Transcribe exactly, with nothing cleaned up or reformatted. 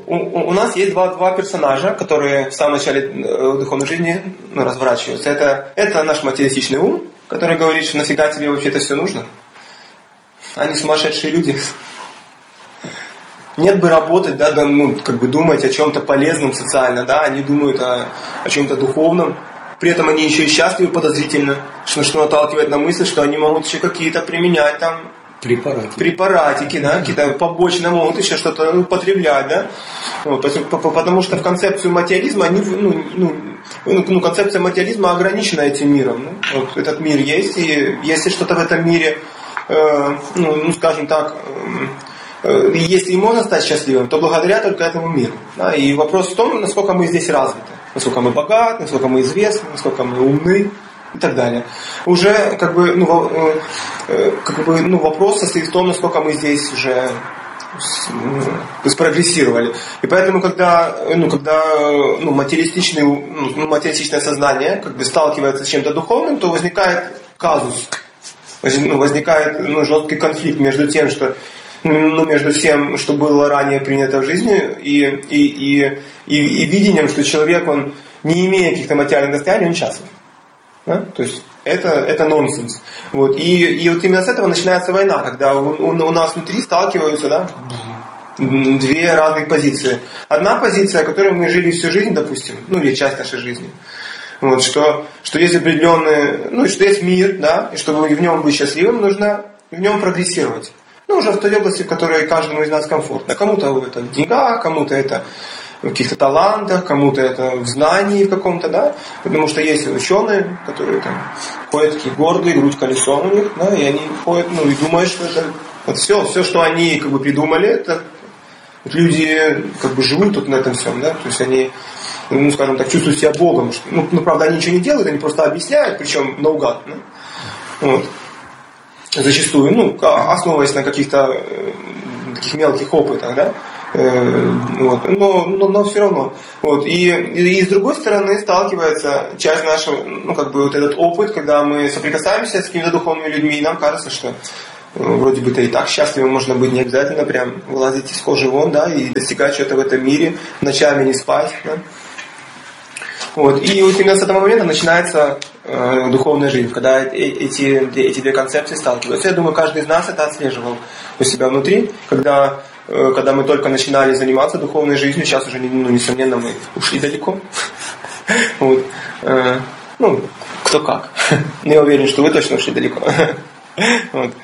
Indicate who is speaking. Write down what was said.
Speaker 1: у, у нас есть два, два персонажа, которые в самом начале духовной жизни ну, разворачиваются. Это, это наш материалистичный ум, который говорит, что нафига тебе вообще это все нужно. Они сумасшедшие люди. Нет бы работать, да, да, ну, как бы думать о чем-то полезном социально, да, они думают о, о чем-то духовном. При этом они еще и счастливы подозрительно, что, что наталкивает на мысль, что они могут еще какие-то применять там
Speaker 2: препаратики,
Speaker 1: препаратики да, какие-то побочно могут еще что-то ну, употреблять, да. Вот, потому что в концепцию материализма, они, ну, ну, ну, концепция материализма ограничена этим миром. Ну, вот этот мир есть, и если что-то в этом мире, э, ну, ну, скажем так, э, если и можно стать счастливым, то благодаря только этому миру. Да? И вопрос в том, насколько мы здесь развиты. Насколько мы богаты, насколько мы известны, насколько мы умны и так далее. Уже как бы, ну, как бы, ну, вопрос состоит в том, насколько мы здесь уже ну, спрогрессировали. И поэтому, когда, ну, когда ну, материалистичный, ну, материалистичное сознание как бы сталкивается с чем-то духовным, то возникает казус, возникает ну, жесткий конфликт между тем, что ну, между всем, что было ранее принято в жизни, и, и, и, и, и видением, что человек, он, не имея каких-то материальных достояний, он счастлив. Да? То есть это, это нонсенс. Вот. И, и вот именно с этого начинается война, когда у, у, у нас внутри сталкиваются да, две разных позиции. Одна позиция, которой мы жили всю жизнь, допустим, ну или часть нашей жизни. Вот, что, что есть определенный, ну, что есть мир, да, и чтобы в нем быть счастливым, нужно в нем прогрессировать. Ну, уже в той области, в которой каждому из нас комфортно. Кому-то это в деньгах, кому-то это в каких-то талантах, кому-то это в знании в каком-то, да. Потому что есть ученые, которые там ходят такие гордые, грудь колесом у них, да, и они ходят, ну, и думают, что это вот все, все, что они как бы придумали, это вот люди как бы живут тут на этом всем, да. То есть они, ну, скажем так, чувствуют себя Богом. Что, ну, ну, правда, они ничего не делают, они просто объясняют, причем наугад, да? Вот. Зачастую, ну, основываясь на каких-то э, таких мелких опытах, да, э, вот, но, но, но все равно. Вот, и, и, и с другой стороны сталкивается часть нашего, ну, как бы вот этот опыт, когда мы соприкасаемся с какими-то духовными людьми, и нам кажется, что э, вроде бы-то и так счастливым можно быть, не обязательно прям вылазить из кожи вон, да, и достигать чего-то в этом мире, ночами не спать, да. Вот. И вот именно с этого момента начинается э, духовная жизнь, когда эти, эти две концепции сталкиваются. Я думаю, каждый из нас это отслеживал у себя внутри, когда, э, когда мы только начинали заниматься духовной жизнью, сейчас уже, ну, несомненно, мы ушли далеко. Вот. Э, ну, кто как. Но я уверен, что вы точно ушли далеко. Вот.